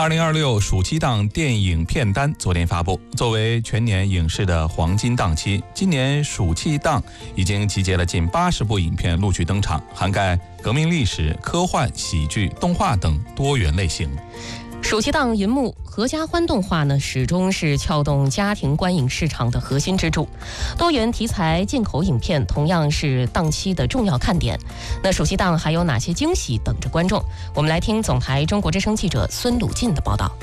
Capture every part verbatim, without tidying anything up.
二零二六暑期档电影片单昨天发布，作为全年影视的黄金档期，今年暑期档已经集结了近八十部影片陆续登场，涵盖革命历史、科幻、喜剧、动画等多元类型。 暑期档银幕合家欢动画呢，始终是撬动家庭观影市场的核心支柱。多元题材进口影片同样是档期的重要看点。那暑期档还有哪些惊喜等着观众？我们来听总台中国之声记者孙鲁进的报道。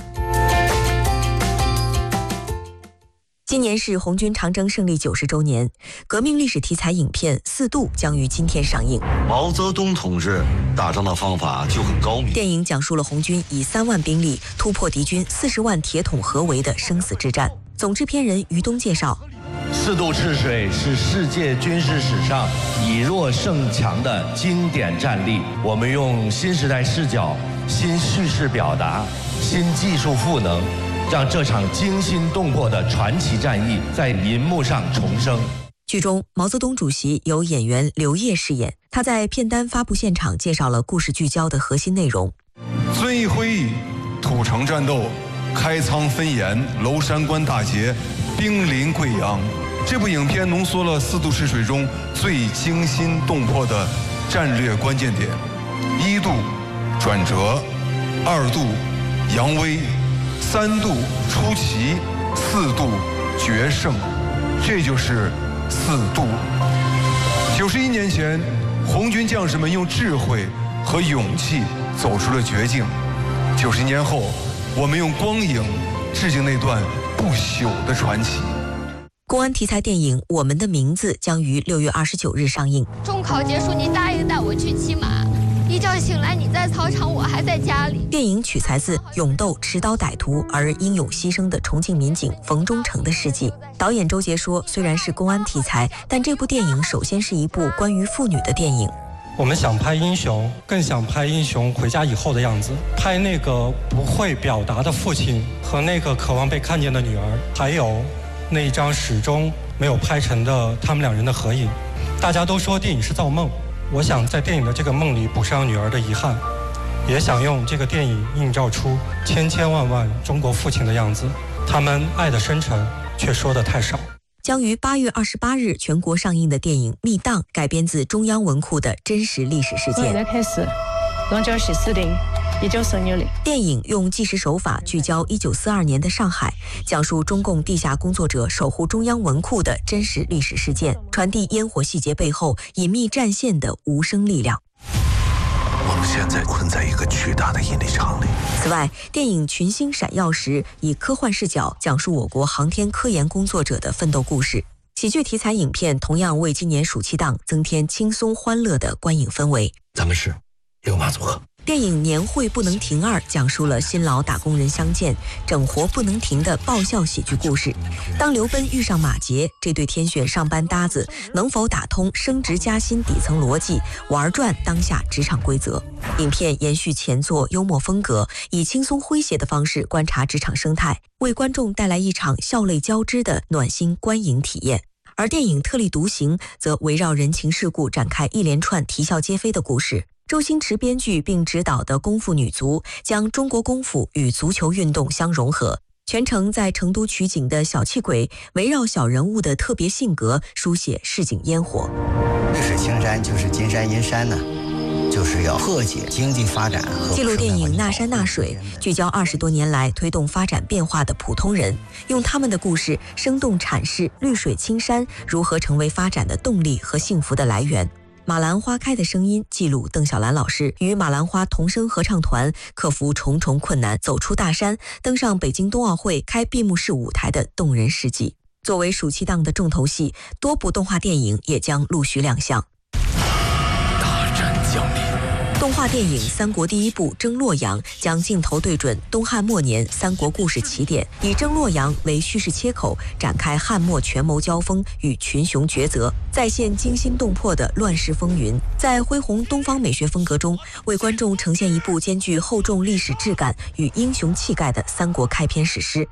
今年是红军长征胜利九十周年，革命历史题材影片《四渡》将于今天上映。 毛泽东同志打仗的方法就很高明。 电影讲述了红军以三万兵力突破敌军四十万铁桶合围的生死之战。总制片人于东介绍， 四渡赤水是世界军事史上以弱胜强的经典战例。我们用新时代视角、新叙事表达、新技术赋能，让这场惊心动魄的传奇战役在银幕上重生。 剧中，毛泽东主席由演员刘烨饰演。他在片单发布现场介绍了故事聚焦的核心内容： 遵义会议、土城战斗、开仓分盐、娄山关大捷、兵临贵阳。这部影片浓缩了四渡赤水中最惊心动魄的战略关键点：一渡转折，二渡扬威，三渡出奇，四渡决胜。这就是四渡。九十一年前，红军将士们用智慧和勇气走出了绝境。九十年后，我们用光影致敬那段不朽的传奇。 公安题材电影《我们的名字》将于六月二十九日上映。 中考结束，你答应带我去骑马。一觉醒来，你在操场，我还在家里。 电影取材自勇斗持刀歹徒而英勇牺牲的重庆民警冯忠诚的事迹。导演周杰说，虽然是公安题材，但这部电影首先是一部关于妇女的电影。 我们想拍英雄，更想拍英雄回家以后的样子，拍那个不会表达的父亲和那个渴望被看见的女儿，还有那一张始终没有拍成的他们两人的合影。大家都说电影是造梦，我想在电影的这个梦里补上女儿的遗憾，也想用这个电影映照出千千万万中国父亲的样子，他们爱的深沉，却说的太少。 将于八月二十八日全国上映的电影《密档》改编自中央文库的真实历史事件。 现在开始，龙江市司令一九四六年。 电影用纪实手法聚焦一九四二年的上海，讲述中共地下工作者守护中央文库的真实历史事件，传递烟火细节背后隐秘战线的无声力量。 我们现在困在一个巨大的引力场里。 此外，电影《群星闪耀时》以科幻视角讲述我国航天科研工作者的奋斗故事。喜剧题材影片同样为今年暑期档增添轻松欢乐的观影氛围。 咱们是六马组合。 电影《年会不能停二》讲述了新老打工人相见、整活不能停的爆笑喜剧故事。当刘奔遇上马杰，这对天选上班搭子能否打通升职加薪底层逻辑，玩转当下职场规则？影片延续前作幽默风格，以轻松诙谐的方式观察职场生态，为观众带来一场笑泪交织的暖心观影体验。而电影《特立独行》则围绕人情世故展开一连串啼笑皆非的故事。周星驰编剧并执导的《功夫女足》将中国功夫与足球运动相融合，全程在成都取景的小气鬼围绕小人物的特别性格书写市井烟火。 绿水青山就是金山银山呢，就是要破解经济发展和记录电影《那山那水》聚焦二十多年来推动发展变化的普通人，用他们的故事生动阐释绿水青山如何成为发展的动力和幸福的来源。马兰花开的声音记录邓小兰老师与马兰花童声合唱团克服重重困难，走出大山，登上北京冬奥会开闭幕式舞台的动人事迹。作为暑期档的重头戏，多部动画电影也将陆续亮相。 大战降临。 动画电影《三国第一部征洛阳》将镜头对准东汉末年三国故事起点，以征洛阳为叙事切口，展开汉末权谋交锋与群雄抉择，再现惊心动魄的乱世风云。在恢宏东方美学风格中，为观众呈现一部兼具厚重历史质感与英雄气概的三国开篇史诗。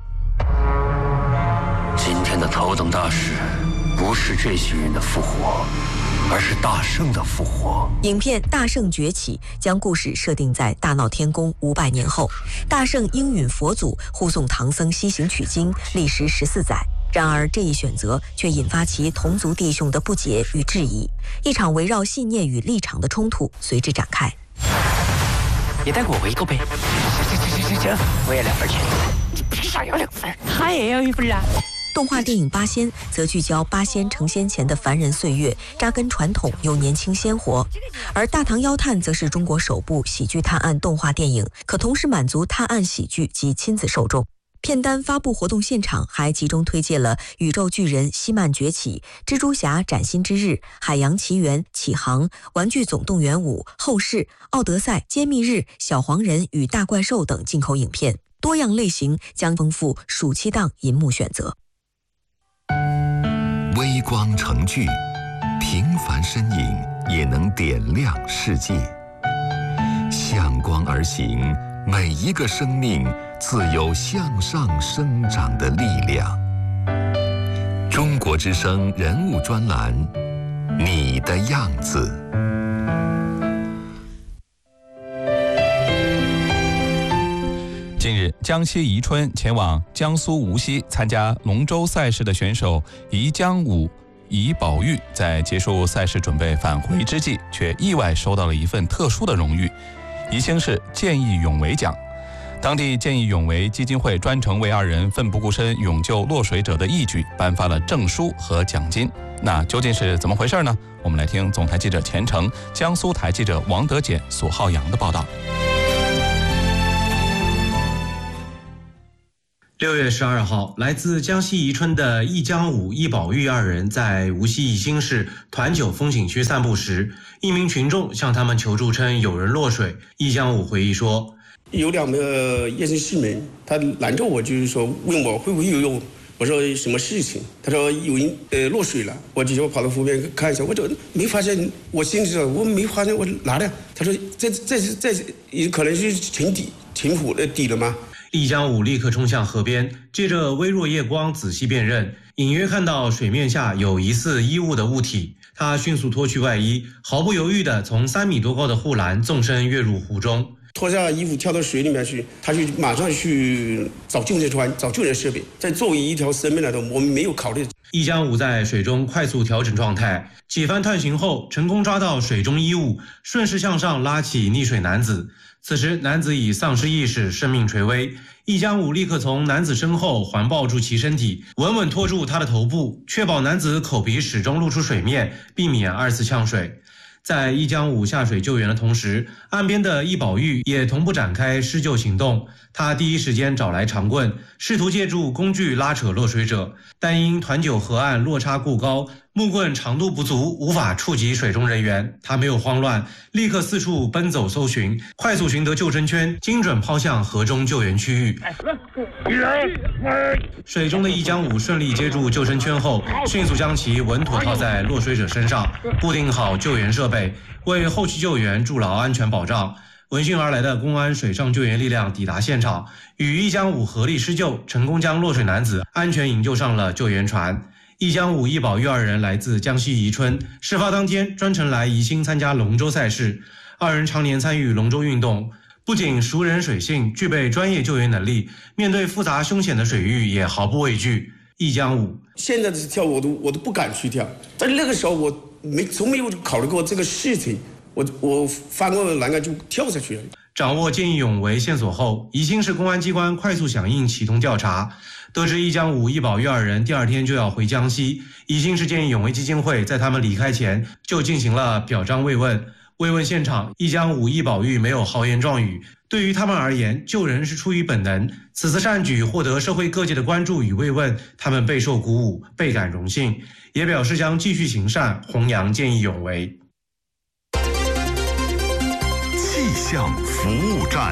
今天的头等大事，不是这些人的复活， 而是大圣的复活。 影片《大圣崛起》将故事设定在大闹天宫五百年后，大圣应允佛祖护送唐僧西行取经，历时十四载。然而这一选择却引发其同族弟兄的不解与质疑，一场围绕信念与立场的冲突随之展开。 也带我一个呗。行行行行行，我也两份钱。你凭啥要两份？他也要一份啊。 动画电影《八仙》则聚焦八仙成仙前的凡人岁月，扎根传统又年轻鲜活；而《大唐妖探》则是中国首部喜剧探案动画电影，可同时满足探案喜剧及亲子受众。片单发布活动现场还集中推介了《宇宙巨人希曼崛起》、《蜘蛛侠崭新之日》、《海洋奇缘》、《启航》、《玩具总动员五》、《后世》、《奥德赛》、《揭秘日》、《小黄人与大怪兽》等进口影片，多样类型将丰富暑期档银幕选择。 微光成炬，平凡身影也能点亮世界。向光而行，每一个生命自有向上生长的力量。中国之声人物专栏，你的样子。 近日，江西宜春前往江苏无锡参加龙舟赛事的选手宜江武、宜宝玉，在结束赛事准备返回之际，却意外收到了一份特殊的荣誉——宜兴市见义勇为奖。当地见义勇为基金会专程为二人奋不顾身勇救落水者的义举颁发了证书和奖金。那究竟是怎么回事呢？我们来听总台记者钱程、江苏台记者王德简、索浩洋的报道。 六月十二号，来自江西宜春的易江武、易宝玉二人在无锡宜兴市团九风景区散步时，一名群众向他们求助称有人落水。易江武回忆说， 有两个夜市市民，他拦着我，就是说问我会不会游泳。我说什么事情？他说有人呃落水了。我直接跑到湖边看一下，我就没发现，我心知道我没发现我哪里。他说这这这也可能是沉底沉湖的底了吗？ 易江武立刻冲向河边，借着微弱夜光仔细辨认，隐约看到水面下有疑似衣物的物体。他迅速脱去外衣，毫不犹豫地从三米多高的护栏纵身跃入湖中。 脱下衣服跳到水里面去，他就马上去找救生船、找救援设备。在作为一条生命来说，我们没有考虑。 易江武在水中快速调整状态，几番探寻后，成功抓到水中衣物，顺势向上拉起溺水男子。此时，男子已丧失意识，生命垂危。易江武立刻从男子身后环抱住其身体，稳稳托住他的头部，确保男子口鼻始终露出水面，避免二次呛水。在易江武下水救援的同时，岸边的易宝玉也同步展开施救行动。他第一时间找来长棍，试图借助工具拉扯落水者，但因团九河岸落差过高，木棍长度不足，无法触及水中人员。他没有慌乱，立刻四处奔走搜寻，快速寻得救生圈，精准抛向河中救援区域。水中的易江武顺利接住救生圈后，迅速将其稳妥套在落水者身上，固定好救援设备，为后续救援筑牢安全保障。闻讯而来的公安水上救援力量抵达现场，与易江武合力施救，成功将落水男子安全营救上了救援船。易江武、易宝玉二人来自江西宜春，事发当天专程来宜兴参加龙舟赛事。二人常年参与龙舟运动，不仅熟人水性，具备专业救援能力，面对复杂凶险的水域也毫不畏惧。易江武： 现在的跳我都我都不敢去跳，在那个时候我没从没有考虑过这个事情。我我翻过栏杆就跳下去了。 掌握见义勇为线索后，宜兴市公安机关快速响应，启动调查。得知易江武、易宝玉二人第二天就要回江西，宜兴市见义勇为基金会在他们离开前就进行了表彰慰问。慰问现场，易江武、易宝玉没有豪言壮语，对于他们而言，救人是出于本能。此次善举获得社会各界的关注与慰问，他们备受鼓舞，倍感荣幸，也表示将继续行善，弘扬见义勇为。 气象服务站，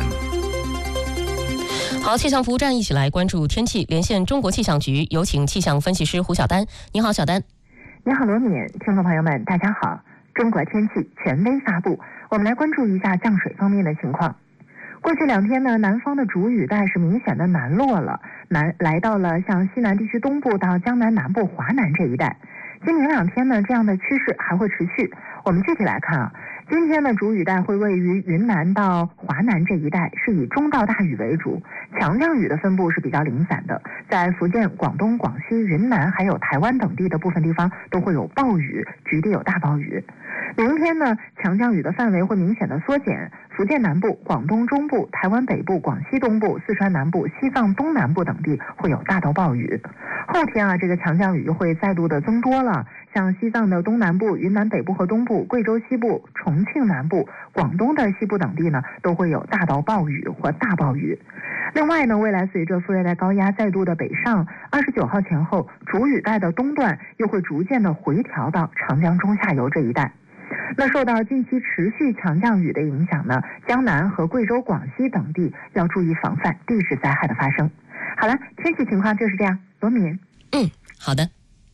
好，气象服务站一起来关注天气，连线中国气象局，有请气象分析师胡晓丹。你好，小丹。 你好，罗敏，听众朋友们，大家好。中国天气权威发布，我们来关注一下降水方面的情况。过去两天呢，南方的主雨带是明显的南落了，南来到了像西南地区东部到江南南部、华南这一带。 今明两天呢，这样的趋势还会持续。我们具体来看啊，今天的主雨带会位于云南到华南这一带，是以中到大雨为主，强降雨的分布是比较零散的，在福建、广东、广西、云南还有台湾等地的部分地方都会有暴雨，局地有大暴雨。明天呢，强降雨的范围会明显的缩减，福建南部、广东中部、台湾北部、广西东部、四川南部、西藏东南部等地会有大到暴雨。后天啊，这个强降雨又会再度的增多了，像西藏的东南部、云南北部和东部、贵州西部、重庆南部、广东的西部等地呢，都会有大到暴雨或大暴雨。另外呢，未来随着副热带高压再度的北上，二十九号前后，主雨带的东段又会逐渐的回调到长江中下游这一带。那受到近期持续强降雨的影响呢，江南和贵州、广西等地要注意防范地质灾害的发生。好了，天气情况就是这样。罗敏， 嗯，好的。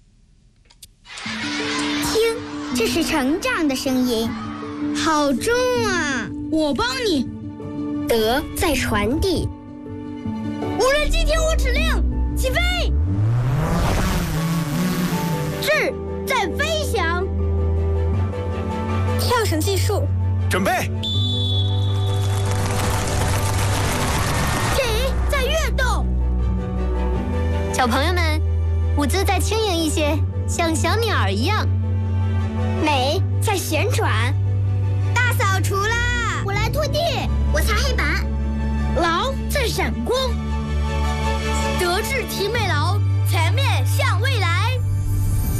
听，这是成长的声音，好重啊！我帮你。德在传递。无人机听我指令，起飞。智在飞翔。跳绳技术， 准备。 己在跃动。 小朋友们，舞姿再轻盈一些，像小鸟一样。 美在旋转。